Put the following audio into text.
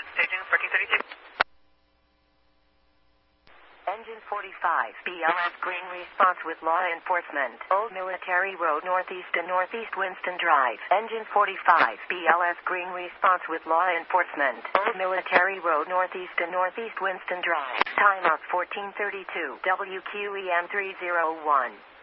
Staging 1432. Engine 45, BLS Green response with law enforcement. Old Military Road Northeast and Northeast Winston Drive. Engine 45, BLS Green response with law enforcement. Old Military Road Northeast and Northeast Winston Drive. Timeout 1432, WQEM 301.